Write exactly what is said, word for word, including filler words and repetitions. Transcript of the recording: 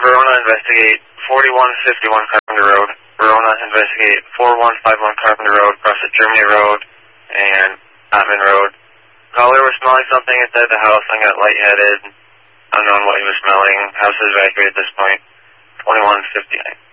Verona, investigate forty-one fifty-one Carpenter Road. Verona, investigate forty-one fifty-one Carpenter Road, across the Germany Road and Ottman Road. Caller was smelling something inside the house and got lightheaded. Unknown what he was smelling. House is evacuated at this point. twenty-one fifty-nine.